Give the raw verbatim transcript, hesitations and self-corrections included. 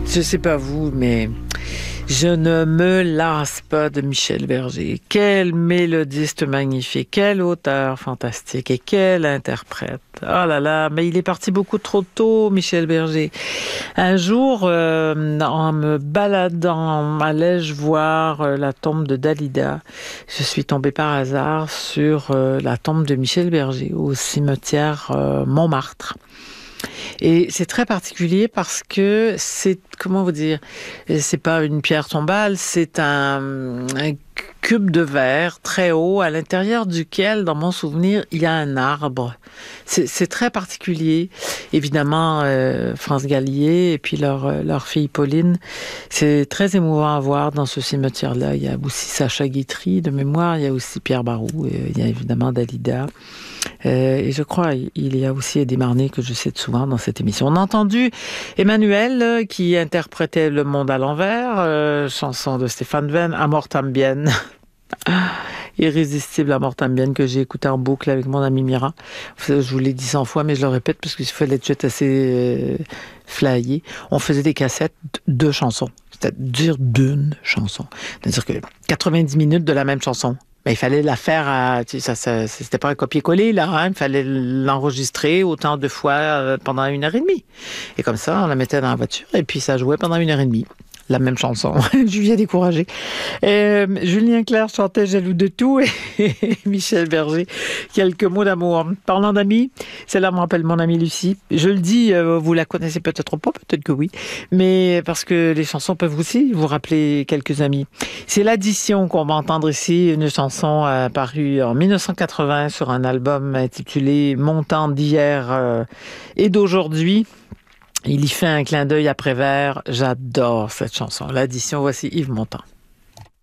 Je sais pas vous, mais je ne me lasse pas de Michel Berger. Quel mélodiste magnifique, quel auteur fantastique et quel interprète. Oh là là, mais il est parti beaucoup trop tôt, Michel Berger. Un jour, euh, en me baladant, allais-je voir euh, la tombe de Dalida. Je suis tombée par hasard sur euh, la tombe de Michel Berger au cimetière euh, Montmartre. Et c'est très particulier parce que c'est, comment vous dire, c'est pas une pierre tombale, c'est un, un cube de verre très haut à l'intérieur duquel, dans mon souvenir, il y a un arbre. C'est, c'est très particulier. Évidemment, euh, France Gallier et puis leur, leur fille Pauline, c'est très émouvant à voir dans ce cimetière-là. Il y a aussi Sacha Guitry de mémoire, il y a aussi Pierre Barou, il y a évidemment Dalida. Euh, et je crois il y a aussi Eddie Marnay que je cite souvent dans cette émission. On a entendu Emmanuel euh, qui interprétait Le Monde à l'envers, euh, chanson de Stéphane Venn, Amor Tambien. Irrésistible Amor Tambien que j'ai écouté en boucle avec mon ami Mira. Je vous l'ai dit cent fois mais je le répète parce qu'il fallait être assez euh, flyé. On faisait des cassettes de chansons, c'est-à-dire d'une chanson. C'est-à-dire que quatre-vingt-dix minutes de la même chanson. Mais il fallait la faire à, tu sais, ça, ça, c'était pas un copier-coller, là, hein. Il fallait l'enregistrer autant de fois euh, pendant une heure et demie. Et comme ça, on la mettait dans la voiture et puis ça jouait pendant une heure et demie. La même chanson. Je viens découragée. Euh, Julien Clerc chantait Jaloux de tout et Michel Berger, quelques mots d'amour. Parlant d'amis, celle-là me rappelle mon amie Lucie. Je le dis, euh, vous la connaissez peut-être pas, peut-être que oui, mais parce que les chansons peuvent aussi vous rappeler quelques amis. C'est l'addition qu'on va entendre ici, une chanson euh, parue en dix-neuf cent quatre-vingts sur un album intitulé Montant d'hier euh, et d'aujourd'hui. Il y fait un clin d'œil à Prévert. J'adore cette chanson. L'addition, voici Yves Montand.